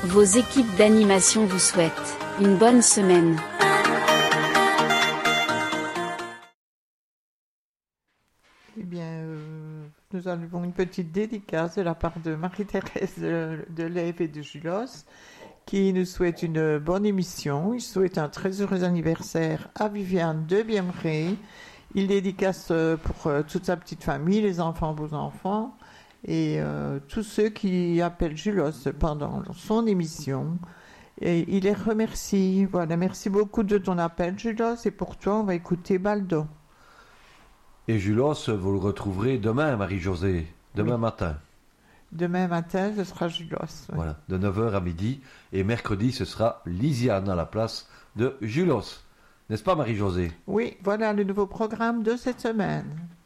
Vos équipes d'animation vous souhaitent une bonne semaine. Eh bien, nous avons une petite dédicace de la part de Marie-Thérèse de Lève et de Julos, qui nous souhaite une bonne émission. Il souhaite un très heureux anniversaire à Viviane de Biemré. Il dédicace pour toute sa petite famille, les enfants, beaux-enfants, et tous ceux qui appellent Julos pendant son émission. Et il les remercie. Voilà, merci beaucoup de ton appel, Julos. Et pour toi, on va écouter Baldo. Et Julos, vous le retrouverez demain, Marie-Josée, demain matin. Demain matin, ce sera Julos. Oui. Voilà, de 9h à midi. Et mercredi, ce sera Lisiane à la place de Julos. N'est-ce pas, Marie-Josée? Oui, voilà le nouveau programme de cette semaine.